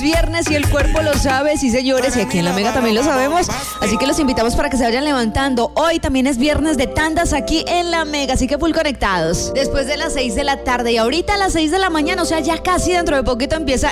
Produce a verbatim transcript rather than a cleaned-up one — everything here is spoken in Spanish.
viernes y el cuerpo lo sabe, sí señores, y aquí en La Mega también lo sabemos, así que los invitamos para que se vayan levantando. Hoy también es viernes de tandas aquí en La Mega, así que full conectados. Después de las seis de la tarde y ahorita a las seis de la mañana, o sea, ya casi dentro de poquito empieza